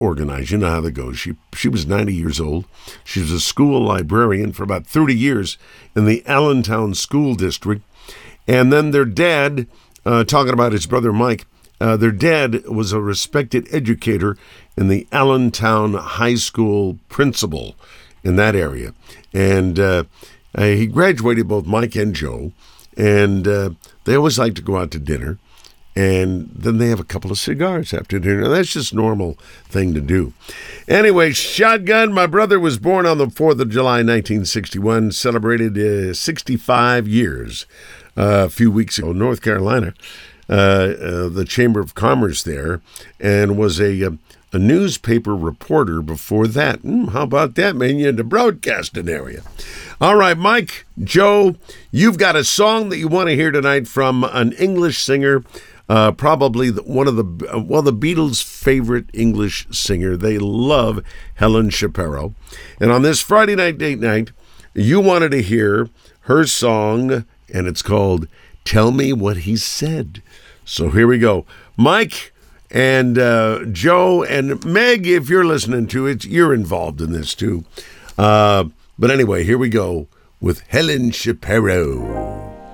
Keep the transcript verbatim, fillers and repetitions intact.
organized. You know how that goes. She she was ninety years old. She was a school librarian for about thirty years in the Allentown School District. And then their dad, uh, talking about his brother Mike, uh, their dad was a respected educator in the Allentown High School principal in that area. And uh, uh, he graduated both Mike and Joe. And uh, they always like to go out to dinner. And then they have a couple of cigars after dinner. That's just a normal thing to do. Anyway, Shotgun, my brother was born on the fourth of July, nineteen sixty-one, celebrated uh, sixty-five years uh, a few weeks ago, North Carolina, uh, uh, the Chamber of Commerce there, and was a, a, a newspaper reporter before that. Mm, how about that, man? You're in the broadcasting area. All right, Mike, Joe, you've got a song that you want to hear tonight from an English singer. Uh, probably the, one of the, uh, well, the Beatles' favorite English singer. They love Helen Shapiro. And on this Friday night date night, you wanted to hear her song, and it's called Tell Me What He Said. So here we go. Mike and uh, Joe and Meg, if you're listening to it, you're involved in this too. Uh, but anyway, here we go with Helen Shapiro.